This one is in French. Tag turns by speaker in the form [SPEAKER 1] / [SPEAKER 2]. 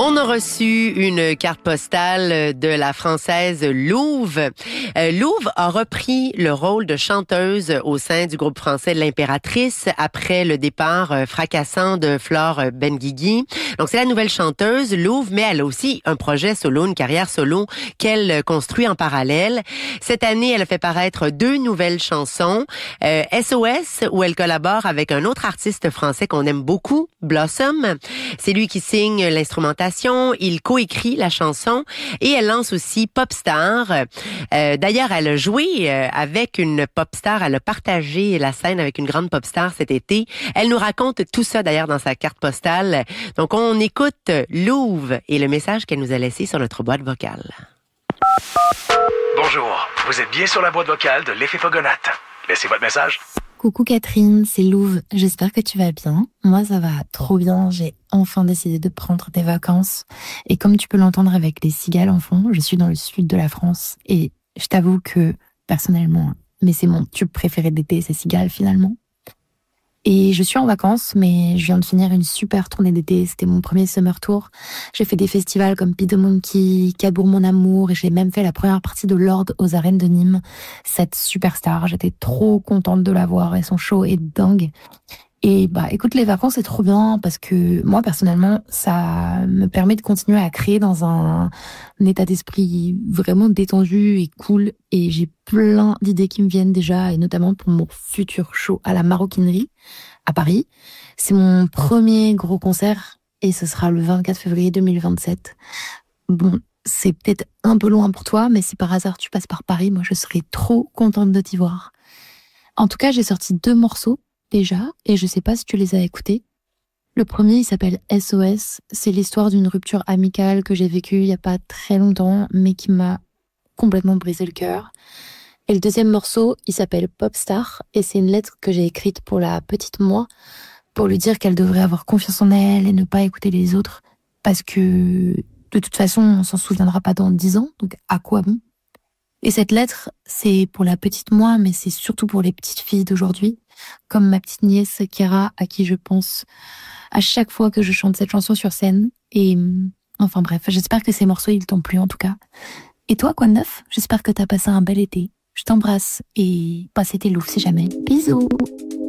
[SPEAKER 1] On a reçu une carte postale de la Française Louve. Louve a repris le rôle de chanteuse au sein du groupe français L'Impératrice après le départ fracassant de Flore Benguigui. Donc, c'est la nouvelle chanteuse, Louve, mais elle a aussi un projet solo, une carrière solo qu'elle construit en parallèle. Cette année, elle a fait paraître 2 nouvelles chansons. SOS, où elle collabore avec un autre artiste français qu'on aime beaucoup, Blossom. C'est lui qui signe l'instrumentation. Il coécrit la chanson et elle lance aussi Popstar. D'ailleurs, elle a joué avec une popstar. Elle a partagé la scène avec une grande popstar cet été. Elle nous raconte tout ça d'ailleurs dans sa carte postale. Donc, on écoute Louve et le message qu'elle nous a laissé sur notre boîte vocale.
[SPEAKER 2] Bonjour, vous êtes bien sur la boîte vocale de l'Effet Fogonate. Laissez votre message.
[SPEAKER 3] Coucou Catherine, c'est Louve. J'espère que tu vas bien. Moi, ça va trop bien. J'ai enfin décidé de prendre des vacances. Et comme tu peux l'entendre avec les cigales en fond, je suis dans le sud de la France. Et je t'avoue que, personnellement, mais c'est mon tube préféré d'été, ces cigales finalement. Et je suis en vacances, mais je viens de finir une super tournée d'été. C'était mon premier summer tour. J'ai fait des festivals comme Pied de Monkey, Cabourg Mon Amour, et j'ai même fait la première partie de Lord aux arènes de Nîmes. Cette superstar, j'étais trop contente de la voir et son show est dingue. Et écoute, les vacances, c'est trop bien parce que moi, personnellement, ça me permet de continuer à créer dans un état d'esprit vraiment détendu et cool. Et j'ai plein d'idées qui me viennent déjà, et notamment pour mon futur show à la Maroquinerie à Paris. C'est mon premier gros concert et ce sera le 24 février 2027. Bon, c'est peut-être un peu loin pour toi, mais si par hasard tu passes par Paris, moi, je serais trop contente de t'y voir. En tout cas, j'ai sorti 2 morceaux déjà, et je sais pas si tu les as écoutés. Le premier, il s'appelle SOS. C'est l'histoire d'une rupture amicale que j'ai vécue il y a pas très longtemps, mais qui m'a complètement brisé le cœur. Et le deuxième morceau, il s'appelle Popstar, et c'est une lettre que j'ai écrite pour la petite moi, pour lui dire qu'elle devrait avoir confiance en elle et ne pas écouter les autres, parce que de toute façon, on s'en souviendra pas dans 10 ans, donc à quoi bon? Et cette lettre, c'est pour la petite moi, mais c'est surtout pour les petites filles d'aujourd'hui, comme ma petite nièce Kira, à qui je pense à chaque fois que je chante cette chanson sur scène. Et enfin bref, j'espère que ces morceaux, ils t'ont plu en tout cas. Et toi, quoi de neuf? J'espère que t'as passé un bel été. Je t'embrasse et passe tes loups si jamais. Bisous!